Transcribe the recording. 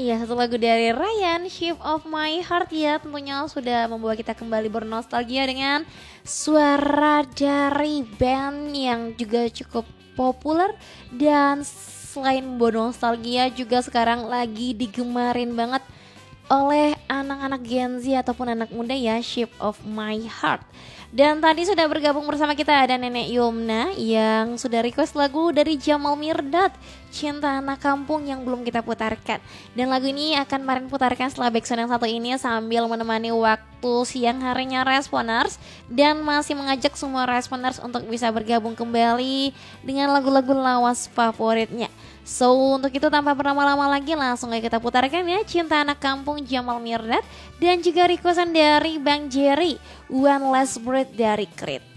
Iya, satu lagu dari Ryan, Shape of My Heart ya, tentunya sudah membawa kita kembali bernostalgia dengan suara dari band yang juga cukup populer dan selain membawa nostalgia juga sekarang lagi digemarin banget oleh anak-anak Gen Z ataupun anak muda ya, Shape of My Heart. Dan tadi sudah bergabung bersama kita ada Nenek Yumna yang sudah request lagu dari Jamal Mirdad, Cinta Anak Kampung yang belum kita putarkan. Dan lagu ini akan Marin putarkan setelah backsound yang satu ini sambil menemani waktu siang harinya Responers dan masih mengajak semua Responers untuk bisa bergabung kembali dengan lagu-lagu lawas favoritnya. So untuk itu tanpa berlama-lama lagi langsung aja kita putarkan ya Cinta Anak Kampung Jamal Mirdad dan juga requestan dari Bang Jerry One Last Breath dari Creed.